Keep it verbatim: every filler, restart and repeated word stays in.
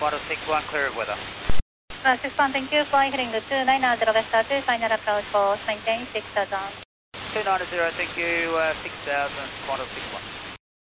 Quantum six one, clear of weather. Uh, six one, thank you. Fly heading to two nine zero Vesta two, final approach for maintain six thousand. two nine zero, thank you, uh, six thousand, Quantum six one.